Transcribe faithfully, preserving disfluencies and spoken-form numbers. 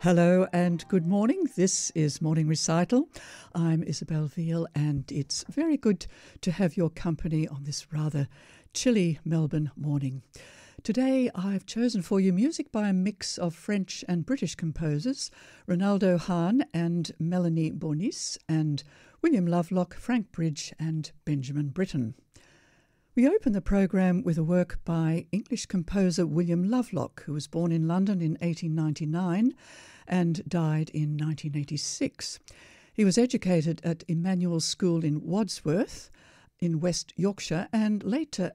Hello and good morning. This is Morning Recital. I'm Isabel Veal, and it's very good to have your company on this rather chilly Melbourne morning. Today I've chosen for you music by a mix of French and British composers, Ronaldo Hahn and Melanie Bonis, and William Lovelock, Frank Bridge and Benjamin Britten. We open the programme with a work by English composer William Lovelock, who was born in London in eighteen ninety-nine and died in nineteen eighty-six. He was educated at Emmanuel School in Wadsworth in West Yorkshire and later